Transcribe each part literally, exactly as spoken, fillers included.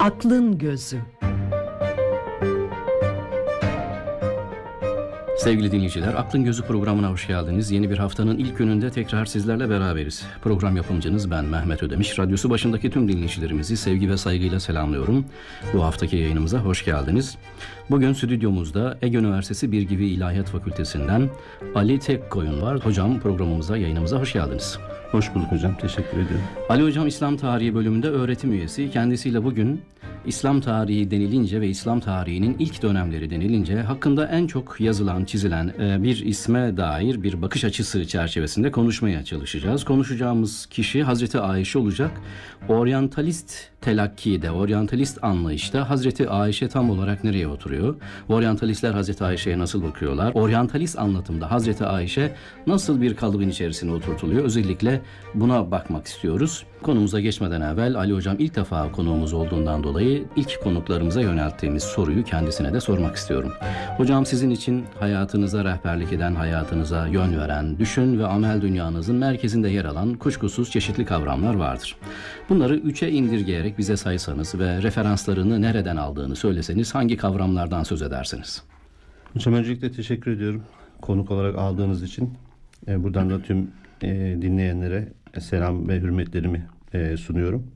Aklın Gözü. Sevgili dinleyiciler, Aklın Gözü programına hoş geldiniz. Yeni bir haftanın ilk gününde tekrar sizlerle beraberiz. Program yapımcınız ben Mehmet Ödemiş. Radyosu başındaki tüm dinleyicilerimizi sevgi ve saygıyla selamlıyorum. Bu haftaki yayınımıza hoş geldiniz. Bugün stüdyomuzda Ege Üniversitesi Birgivi İlahiyat Fakültesinden Ali Tekkoyun var. Hocam programımıza, yayınımıza hoş geldiniz. Hoş bulduk hocam, teşekkür ederim. Ali Hocam İslam Tarihi bölümünde öğretim üyesi. Kendisiyle bugün İslam tarihi denilince ve İslam tarihinin ilk dönemleri denilince hakkında en çok yazılan, çizilen bir isme dair bir bakış açısı çerçevesinde konuşmaya çalışacağız. Konuşacağımız kişi Hazreti Ayşe olacak. Oryantalist telakkide, oryantalist anlayışta Hazreti Ayşe tam olarak nereye oturuyor? Oryantalistler Hazreti Ayşe'ye nasıl bakıyorlar? Oryantalist anlatımda Hazreti Ayşe nasıl bir kalıbın içerisine oturtuluyor? Özellikle buna bakmak istiyoruz. Konumuza geçmeden evvel Ali Hocam ilk defa konuğumuz olduğundan dolayı ilk konuklarımıza yönelttiğimiz soruyu kendisine de sormak istiyorum. Hocam, sizin için hayatınıza rehberlik eden, hayatınıza yön veren, düşün ve amel dünyanızın merkezinde yer alan kuşkusuz çeşitli kavramlar vardır. Bunları üçe indirgeyerek bize saysanız ve referanslarını nereden aldığını söyleseniz hangi kavramlardan söz edersiniz? Hocam öncelikle teşekkür ediyorum konuk olarak aldığınız için. E, buradan da tüm e, dinleyenlere selam ve hürmetlerimi e, sunuyorum.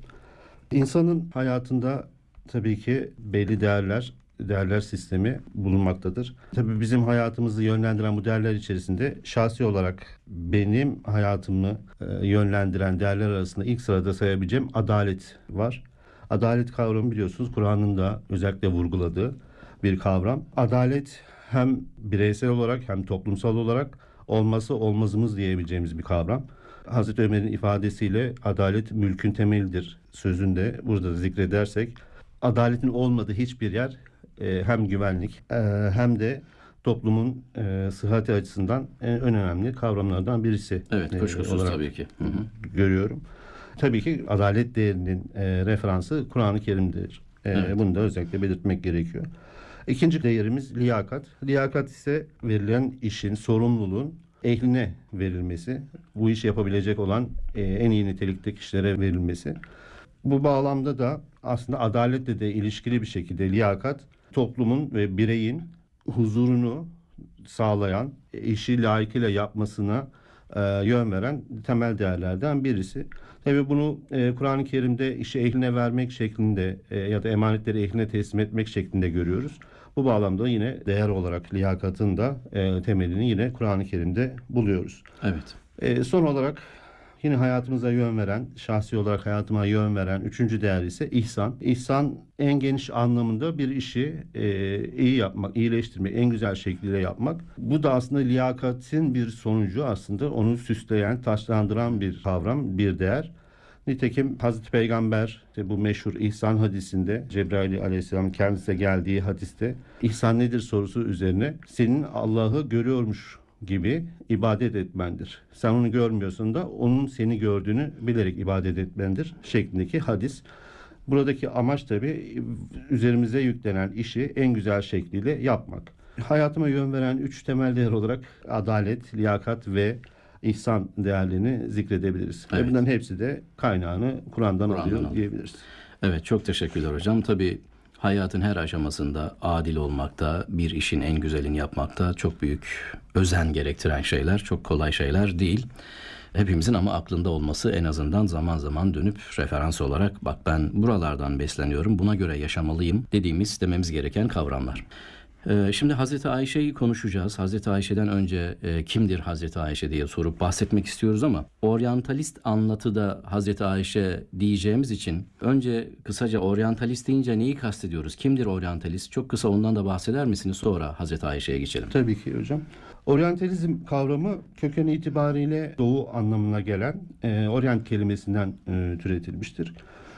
İnsanın hayatında tabii ki belli değerler, değerler sistemi bulunmaktadır. Tabii bizim hayatımızı yönlendiren bu değerler içerisinde şahsi olarak benim hayatımı e, yönlendiren değerler arasında ilk sırada sayabileceğim adalet var. Adalet kavramı biliyorsunuz Kur'an'ın da özellikle vurguladığı bir kavram. Adalet hem bireysel olarak hem toplumsal olarak olması olmazımız diyebileceğimiz bir kavram. Hazreti Ömer'in ifadesiyle adalet mülkün temelidir sözünde burada da zikredersek adaletin olmadığı hiçbir yer e, hem güvenlik e, hem de toplumun e, sıhhati açısından en önemli kavramlardan birisi. Evet, kuşkusuz e, tabii ki. Hı hı. Görüyorum. Tabii ki adalet değerinin e, referansı Kur'an-ı Kerim'dir. E, evet. Bunu da özellikle belirtmek gerekiyor. İkinci değerimiz liyakat. Liyakat ise verilen işin, sorumluluğun ehline verilmesi, bu işi yapabilecek olan e, en iyi nitelikteki kişilere verilmesi. Bu bağlamda da aslında adaletle de ilişkili bir şekilde liyakat, toplumun ve bireyin huzurunu sağlayan, işi layıkıyla yapmasına e, yön veren temel değerlerden birisi. Tabii bunu e, Kur'an-ı Kerim'de işi ehline vermek şeklinde e, ya da emanetleri ehline teslim etmek şeklinde görüyoruz. Bu bağlamda yine değer olarak liyakatın da e, temelini yine Kur'an-ı Kerim'de buluyoruz. Evet. E, son olarak yine hayatımıza yön veren, şahsi olarak hayatıma yön veren üçüncü değer ise ihsan. İhsan en geniş anlamında bir işi e, iyi yapmak, iyileştirmek, en güzel şekilde yapmak. Bu da aslında liyakatin bir sonucu, aslında onu süsleyen, taçlandıran bir kavram, bir değer. Nitekim Hazreti Peygamber işte bu meşhur İhsan hadisinde, Cebrail Aleyhisselam kendisine geldiği hadiste ihsan nedir sorusu üzerine senin Allah'ı görüyormuş gibi ibadet etmendir. Sen onu görmüyorsun da onun seni gördüğünü bilerek ibadet etmendir şeklindeki hadis. Buradaki amaç tabii üzerimize yüklenen işi en güzel şekliyle yapmak. Hayatıma yön veren üç temel değer olarak adalet, liyakat ve İhsan değerlerini zikredebiliriz. Evet. Bunların hepsi de kaynağını Kur'an'dan, Kur'an'dan alıyor alıyor diyebiliriz. Evet, çok teşekkürler hocam. Tabii hayatın her aşamasında adil olmakta, bir işin en güzelini yapmakta çok büyük özen gerektiren şeyler, çok kolay şeyler değil. Hepimizin ama aklında olması, en azından zaman zaman dönüp referans olarak bak ben buralardan besleniyorum, buna göre yaşamalıyım dediğimiz, dememiz gereken kavramlar. Ee, şimdi Hazreti Ayşe'yi konuşacağız. Hazreti Ayşe'den önce e, kimdir Hazreti Ayşe diye sorup bahsetmek istiyoruz ama oryantalist anlatıda Hazreti Ayşe diyeceğimiz için önce kısaca oryantalist deyince neyi kastediyoruz? Kimdir oryantalist? Çok kısa ondan da bahseder misiniz? Sonra Hazreti Ayşe'ye geçelim. Tabii ki hocam. Oryantalizm kavramı kökeni itibariyle doğu anlamına gelen e, oryant kelimesinden e, türetilmiştir.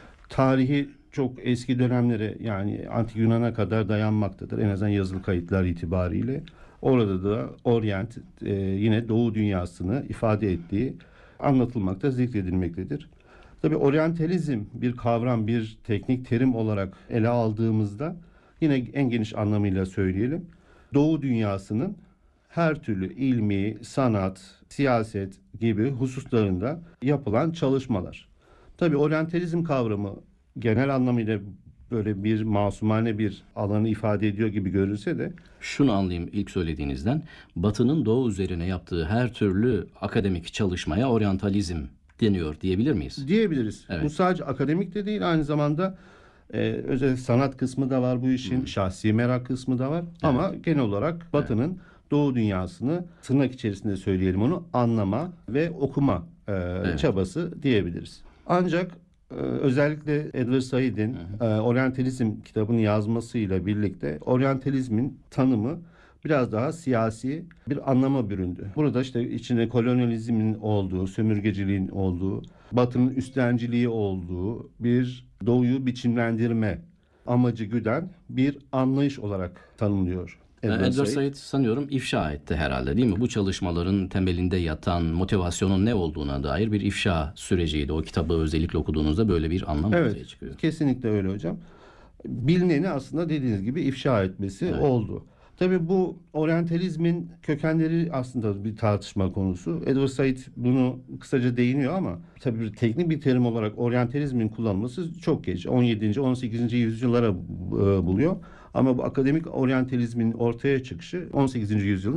Tarihi çok eski dönemlere, yani Antik Yunan'a kadar dayanmaktadır. En azından yazılı kayıtlar itibariyle. Orada da Orient e, yine Doğu dünyasını ifade ettiği anlatılmakta, zikredilmektedir. Tabii oryantalizm bir kavram, bir teknik terim olarak ele aldığımızda yine en geniş anlamıyla söyleyelim. Doğu dünyasının her türlü ilmi, sanat, siyaset gibi hususlarında yapılan çalışmalar. Tabii oryantalizm kavramı genel anlamıyla böyle bir masumane bir alanı ifade ediyor gibi görünse de Şunu anlayayım ilk söylediğinizden. Batı'nın Doğu üzerine yaptığı her türlü akademik çalışmaya oryantalizm deniyor diyebilir miyiz? diyebiliriz. Evet. Bu sadece akademik de değil, aynı zamanda e, özel sanat kısmı da var bu işin, şahsi merak kısmı da var. Ama genel olarak Batı'nın Doğu dünyasını, tırnak içerisinde söyleyelim onu, anlama ve okuma e, çabası diyebiliriz. Ancak e, özellikle Edward Said'in e, Oryantalizm kitabını yazmasıyla birlikte oryantalizmin tanımı biraz daha siyasi bir anlama büründü. Burada işte içinde kolonyalizmin olduğu, sömürgeciliğin olduğu, Batı'nın üstlenciliği olduğu bir doğuyu biçimlendirme amacı güden bir anlayış olarak tanımlıyor Edward, Edward Said. Said sanıyorum ifşa etti herhalde değil mi? Bu çalışmaların temelinde yatan motivasyonun ne olduğuna dair bir ifşa süreciydi. O kitabı özellikle okuduğunuzda böyle bir anlam Evet, ortaya çıkıyor. kesinlikle öyle hocam. Bilineni aslında dediğiniz gibi ifşa etmesi Evet. oldu. Tabii bu oryantalizmin kökenleri aslında bir tartışma konusu. Edward Said bunu kısaca değiniyor ama tabii bir teknik bir terim olarak oryantalizmin kullanılması çok geç. on yedinci on sekizinci yüzyıllara e, buluyor. Ama bu akademik oryantalizmin ortaya çıkışı on sekizinci yüzyılın